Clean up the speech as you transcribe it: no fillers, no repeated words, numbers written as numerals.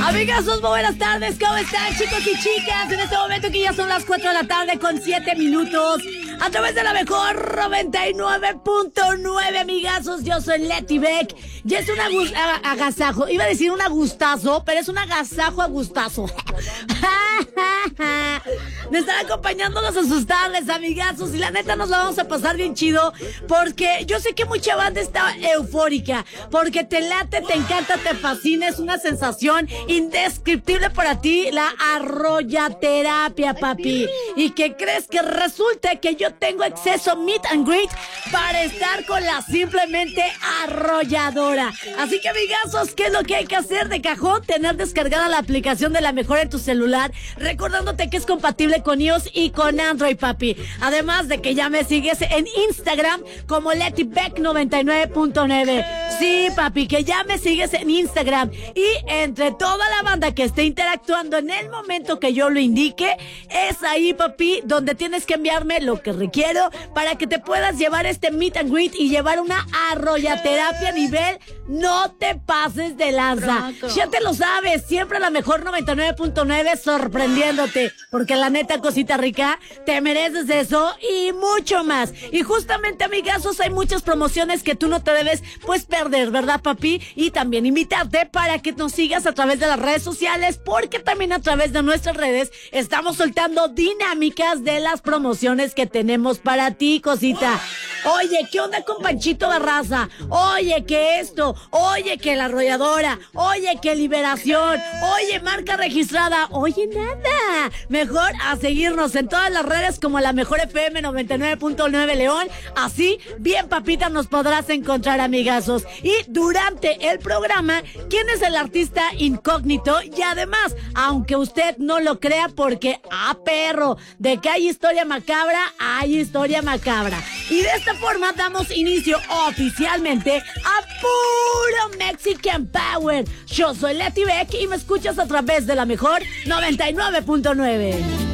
Amigas, muy buenas tardes, ¿cómo están, chicos y chicas? En este momento que ya son las 4 de la tarde con 7 minutos, a través de la mejor 99.9, amigazos, yo soy Leti Beck, y es un agasajo, iba a decir un agustazo, pero es un agasajo agustazo. Me están acompañando los asustables, amigazos, y la neta nos la vamos a pasar bien chido, porque yo sé que mucha banda está eufórica, porque te late, te encanta, te fascina, es una sensación indescriptible para ti, la arroyaterapia, papi. ¿Y qué crees? Que resulta que yo tengo acceso meet and greet para estar con la simplemente arrolladora. Así que, amigazos, ¿qué es lo que hay que hacer de cajón? Tener descargada la aplicación de La Mejor en tu celular, recordándote que es compatible con iOS y con Android, papi. Además de que ya me sigues en Instagram como LetiBeck99.9. Sí, papi, que ya me sigues en Instagram. Y entre toda la banda que esté interactuando en el momento que yo lo indique, es ahí, papi, donde tienes que enviarme lo que requiero para que te puedas llevar este meet and greet y llevar una arroyaterapia a nivel no te pases de lanza. Pronto. Ya te lo sabes, siempre La Mejor 99.9 sorprendiéndote, porque la neta, cosita rica, te mereces eso y mucho más. Y justamente, amigazos, hay muchas promociones que tú no te debes pues perder, ¿verdad, papi? Y también invitarte para que nos sigas a través de las redes sociales, porque también a través de nuestras redes estamos soltando dinámicas de las promociones que tenemos para ti, cosita. Oye, ¿qué onda con Panchito Barraza? Oye, que esto, oye, que la arrolladora, oye, que Liberación, oye, marca registrada, oye, nada. Mejor a seguirnos en todas las redes como La Mejor FM 99.9 León. Así, bien papita, nos podrás encontrar, amigazos. Y durante el programa, ¿quién es el artista incógnito? Y además, aunque usted no lo crea, porque, perro, de que hay historia macabra, hay historia macabra. Y de esta forma damos inicio oficialmente a puro Mexican Power. Yo soy Leti Beck y me escuchas a través de La Mejor 99.9.